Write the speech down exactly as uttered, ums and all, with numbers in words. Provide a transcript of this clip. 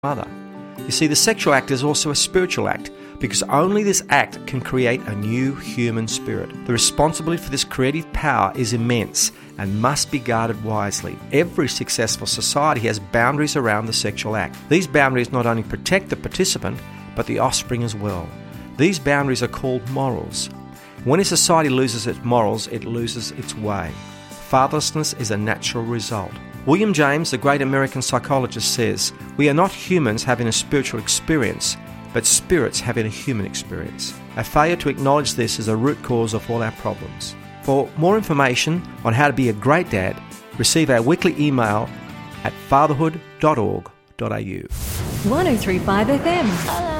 mother. You see, the sexual act is also a spiritual act, because only this act can create a new human spirit. The responsibility for this creative power is immense and must be guarded wisely. Every successful society has boundaries around the sexual act. These boundaries not only protect the participant, but the offspring as well. These boundaries are called morals. When a society loses its morals, it loses its way. Fatherlessness is a natural result. William James, the great American psychologist, says, "We are not humans having a spiritual experience, but spirits having a human experience." A failure to acknowledge this is a root cause of all our problems. For more information on how to be a great dad, receive our weekly email at fatherhood dot org dot a u. one oh three point five F M.